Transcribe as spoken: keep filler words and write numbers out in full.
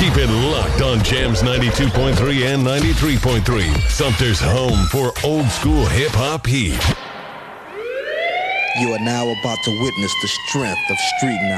Keep it locked on Jams ninety-two point three and ninety-three point three. Sumter's home for old school hip hop heat. You are now about to witness the strength of street knowledge.